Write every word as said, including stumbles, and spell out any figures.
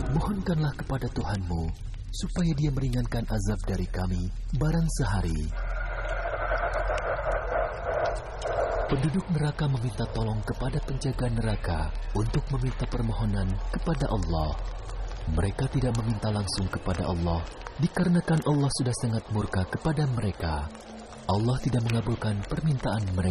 mohonkanlah kepada Tuhanmu supaya Dia meringankan azab dari kami barang sehari. Penduduk neraka meminta tolong kepada penjaga neraka untuk meminta permohonan kepada Allah. Mereka tidak meminta langsung kepada Allah, dikarenakan Allah sudah sangat murka kepada mereka. Allah tidak mengabulkan permintaan mereka.